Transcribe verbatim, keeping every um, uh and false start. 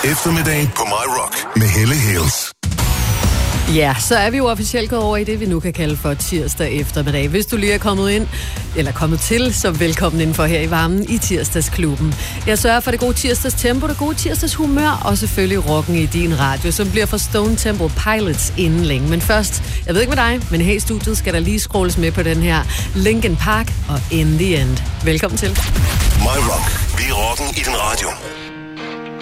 Eftermiddagen på My Rock med Helle Hales. Ja, så er vi jo officielt gået over i det, vi nu kan kalde for tirsdag eftermiddag. Hvis du lige er kommet ind, eller kommet til, så velkommen indenfor her i varmen i Tirsdagsklubben. Jeg sørger for det gode tirsdags tempo, det gode tirsdags humør, og selvfølgelig rocken i din radio, som bliver for Stone Temple Pilots inden længe. Men først, jeg ved ikke med dig, men her i studiet skal der lige scrolles med på den her Linkin Park og In The End. Velkommen til. My Rock. Vi er rocken i din radio.